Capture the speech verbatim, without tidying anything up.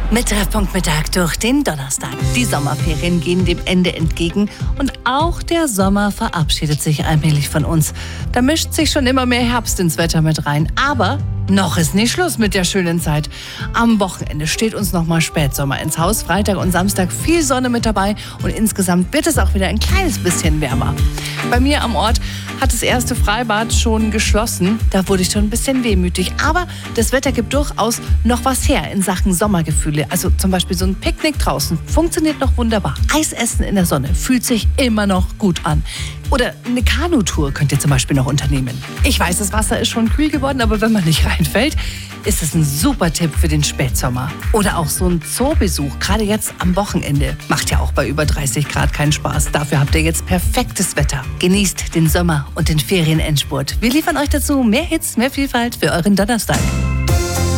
Mit Treffpunkt Mittag durch den Donnerstag. Die Sommerferien gehen dem Ende entgegen und auch der Sommer verabschiedet sich allmählich von uns. Da mischt sich schon immer mehr Herbst ins Wetter mit rein. Aber noch ist nicht Schluss mit der schönen Zeit. Am Wochenende steht uns nochmal Spätsommer ins Haus. Freitag und Samstag viel Sonne mit dabei und insgesamt wird es auch wieder ein kleines bisschen wärmer. Bei mir am Ort hat das erste Freibad schon geschlossen. Da wurde ich schon ein bisschen wehmütig. Aber das Wetter gibt durchaus noch was her in Sachen Sommergefühle. Also zum Beispiel so ein Picknick draußen funktioniert noch wunderbar. Eisessen in der Sonne fühlt sich immer noch gut an. Oder eine Kanutour könnt ihr zum Beispiel noch unternehmen. Ich weiß, das Wasser ist schon kühl geworden, aber wenn man nicht reinfällt, ist es ein super Tipp für den Spätsommer. Oder auch so ein Zoobesuch, gerade jetzt am Wochenende. Macht ja auch bei über dreißig Grad keinen Spaß. Dafür habt ihr jetzt perfektes Wetter. Genießt den Sommer und den Ferienendspurt. Wir liefern euch dazu mehr Hits, mehr Vielfalt für euren Donnerstag.